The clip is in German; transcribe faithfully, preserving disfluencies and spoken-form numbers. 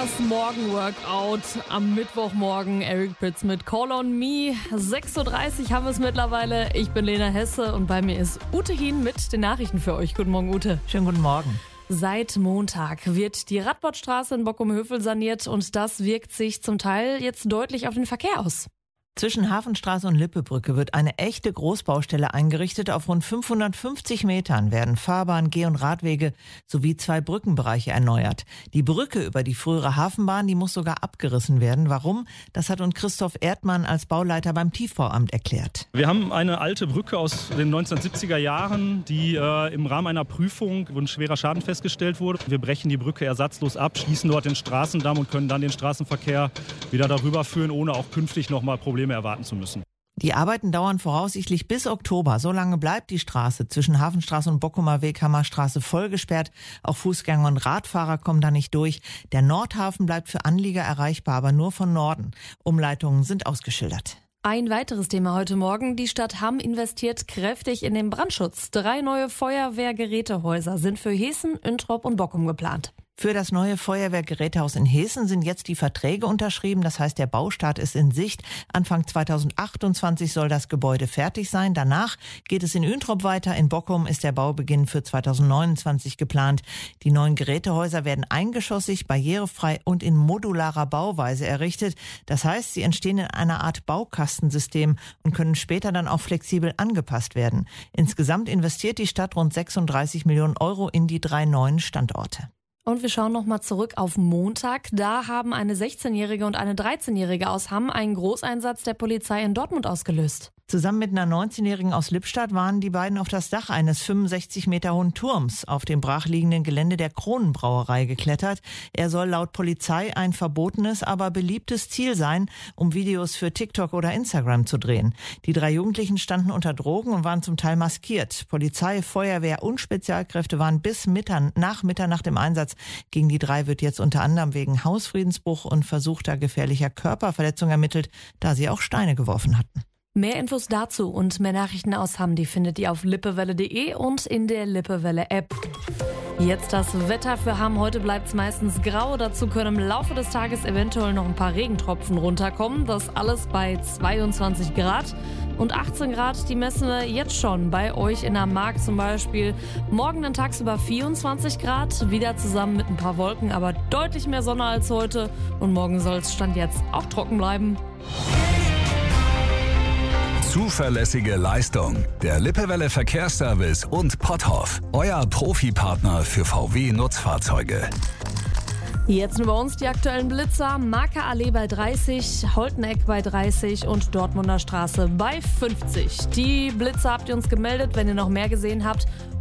Das Morgenworkout am Mittwochmorgen. Eric Prydz mit Call on Me. sechs Uhr dreißig haben wir es mittlerweile. Ich bin Lena Hesse und bei mir ist Ute Hien mit den Nachrichten für euch. Guten Morgen, Ute. Schönen guten Morgen. Seit Montag wird die Radbottstraße in Bockum-Hövel saniert und das wirkt sich zum Teil jetzt deutlich auf den Verkehr aus. Zwischen Hafenstraße und Lippebrücke wird eine echte Großbaustelle eingerichtet. Auf rund fünfhundertfünfzig Metern werden Fahrbahn, Geh- und Radwege sowie zwei Brückenbereiche erneuert. Die Brücke über die frühere Hafenbahn, die muss sogar abgerissen werden. Warum? Das hat uns Christoph Erdmann als Bauleiter beim Tiefbauamt erklärt. Wir haben eine alte Brücke aus den neunzehnhundertsiebziger Jahren, die äh, im Rahmen einer Prüfung, wo ein schwerer Schaden festgestellt wurde. Wir brechen die Brücke ersatzlos ab, schließen dort den Straßendamm und können dann den Straßenverkehr wieder darüber führen, ohne auch künftig nochmal Probleme erwarten zu müssen. Die Arbeiten dauern voraussichtlich bis Oktober. So lange bleibt die Straße zwischen Hafenstraße und Bockumer Weg, Hammerstraße voll gesperrt. Auch Fußgänger und Radfahrer kommen da nicht durch. Der Nordhafen bleibt für Anlieger erreichbar, aber nur von Norden. Umleitungen sind ausgeschildert. Ein weiteres Thema heute Morgen. Die Stadt Hamm investiert kräftig in den Brandschutz. Drei neue Feuerwehrgerätehäuser sind für Hessen, Üntrop und Bockum geplant. Für das neue Feuerwehrgerätehaus in Hessen sind jetzt die Verträge unterschrieben. Das heißt, der Baustart ist in Sicht. Anfang zweitausendachtundzwanzig soll das Gebäude fertig sein. Danach geht es in Üntrop weiter. In Bockum ist der Baubeginn für zweitausendneunundzwanzig geplant. Die neuen Gerätehäuser werden eingeschossig, barrierefrei und in modularer Bauweise errichtet. Das heißt, sie entstehen in einer Art Baukastensystem und können später dann auch flexibel angepasst werden. Insgesamt investiert die Stadt rund sechsunddreißig Millionen Euro in die drei neuen Standorte. Und wir schauen nochmal zurück auf Montag. Da haben eine sechzehnjährige und eine dreizehnjährige aus Hamm einen Großeinsatz der Polizei in Dortmund ausgelöst. Zusammen mit einer neunzehnjährigen aus Lippstadt waren die beiden auf das Dach eines fünfundsechzig Meter hohen Turms auf dem brachliegenden Gelände der Kronenbrauerei geklettert. Er soll laut Polizei ein verbotenes, aber beliebtes Ziel sein, um Videos für TikTok oder Instagram zu drehen. Die drei Jugendlichen standen unter Drogen und waren zum Teil maskiert. Polizei, Feuerwehr und Spezialkräfte waren bis Mittern, nach Mitternacht im Einsatz. Gegen die drei wird jetzt unter anderem wegen Hausfriedensbruch und versuchter gefährlicher Körperverletzung ermittelt, da sie auch Steine geworfen hatten. Mehr Infos dazu und mehr Nachrichten aus Hamm, die findet ihr auf lippewelle punkt de und in der Lippewelle-App. Jetzt das Wetter für Hamm. Heute bleibt es meistens grau. Dazu können im Laufe des Tages eventuell noch ein paar Regentropfen runterkommen. Das alles bei zweiundzwanzig Grad. Und achtzehn Grad, die messen wir jetzt schon bei euch in der Mark zum Beispiel. Morgen dann tagsüber vierundzwanzig Grad, wieder zusammen mit ein paar Wolken, aber deutlich mehr Sonne als heute. Und morgen soll es Stand jetzt auch trocken bleiben. Zuverlässige Leistung. Der Lippewelle Verkehrsservice und Potthoff. Euer Profipartner für V W-Nutzfahrzeuge. Jetzt nur bei uns die aktuellen Blitzer. Marker Allee bei dreißig, Holteneck bei dreißig und Dortmunder Straße bei fünfzig. Die Blitzer habt ihr uns gemeldet. Wenn ihr noch mehr gesehen habt